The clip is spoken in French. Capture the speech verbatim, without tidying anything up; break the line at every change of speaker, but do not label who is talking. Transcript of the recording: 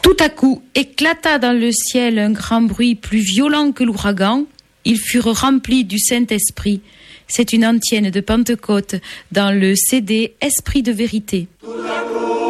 Tout à coup, éclata dans le ciel un grand bruit plus violent que l'ouragan. Ils furent remplis du Saint-Esprit. C'est une antienne de Pentecôte dans le C D Esprit de vérité.